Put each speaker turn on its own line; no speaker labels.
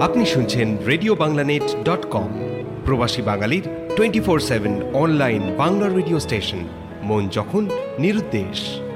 আপনি শুনছেন রেডিওবাংলানেট.কম, প্রবাসী বাঙালির 24/7 অনলাইন বাংলা রেডিও স্টেশন, মন যখন নিরুদ্দেশ।